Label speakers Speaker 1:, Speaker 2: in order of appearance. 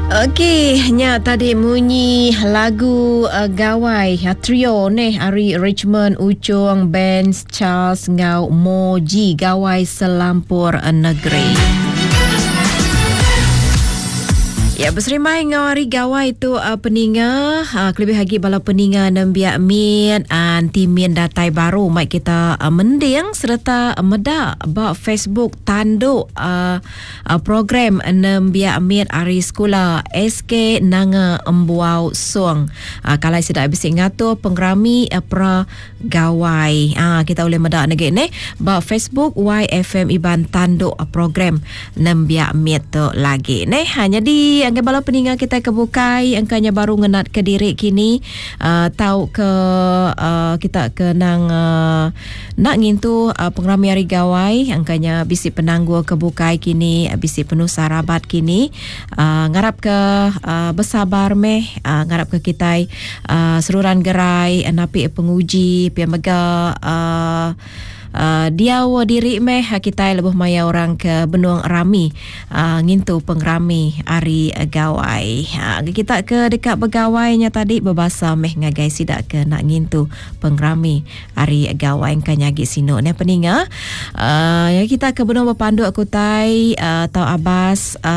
Speaker 1: Okey, nya tadi bunyi lagu gawai trio ni Ari Richmond Ucung Benz Charles Ngau Moji Gawai Selampur Negeri. Ya, berserimai ngau hari gawai tu peninga kelebih lagi bala peninga nembiak min timin datai baru mai kita mending serta meda ba Facebook tanduk program nembiak min hari sekolah SK Nanga Embuau Suang. Kalau sudah habis ngatur pengrami pra gawai kita boleh meda negeri ni ba Facebook YFM Iban tanduk program nembiak min tu lagi ni hanya di angka bala peninga kita kebukai angkanya baru ngenat ke diri kini tahu ke kita kenang nak ngintu pengrami hari gawai angkanya bisi penangguh kebukai kini bisi penuh sarabat kini ngarap ke bersabar meh ngarap ke kita seruran gerai napi penguji pia mega dia diri meh kita lebih maya orang ke benuang rami ngintu pengrami ari gawai kita ke dekat begawainya tadi berbahasa meh ngagai sidak ke nak ngintu pengrami ari gawai kanya gi sino ne peninga kita ke benuang berpandu aku tai tau Abbas